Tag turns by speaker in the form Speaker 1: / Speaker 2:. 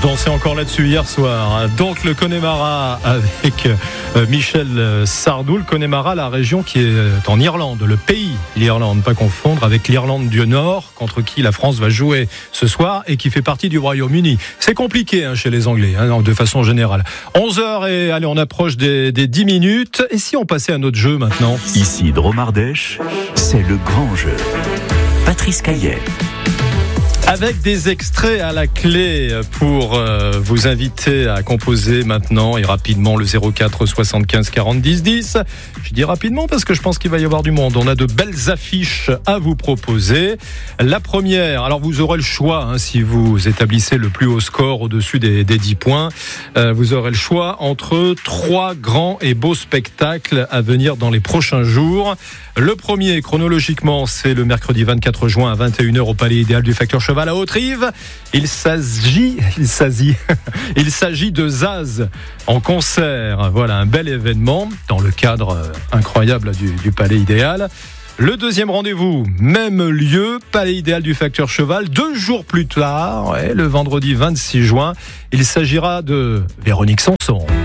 Speaker 1: dansais encore là-dessus hier soir. Donc le Connemara avec Michel Sardou. Le Connemara, la région qui est en Irlande, le pays l'Irlande, pas confondre avec l'Irlande du Nord, contre qui la France va jouer ce soir et qui fait partie du Royaume-Uni. C'est compliqué chez les Anglais, de façon générale. 11h et allez, on approche des 10 minutes. Et si on passait à notre jeu maintenant ?
Speaker 2: Ici Dromardèche, c'est le grand jeu. Patrice Caillet.
Speaker 1: Avec des extraits à la clé pour vous inviter à composer maintenant et rapidement le 04 75 40 10 10. Je dis rapidement parce que je pense qu'il va y avoir du monde. On a de belles affiches à vous proposer. La première, alors vous aurez le choix si vous établissez le plus haut score au-dessus des 10 points. Vous aurez le choix entre 3 grands et beaux spectacles à venir dans les prochains jours. Le premier, chronologiquement, c'est le mercredi 24 juin à 21h au Palais Idéal du Facteur Cheval à Haute-Rive. Il s'agit de Zaz en concert. Voilà, un bel événement dans le cadre incroyable du Palais Idéal. Le deuxième rendez-vous, même lieu, Palais Idéal du Facteur Cheval, 2 jours plus tard, le vendredi 26 juin, il s'agira de Véronique Sanson.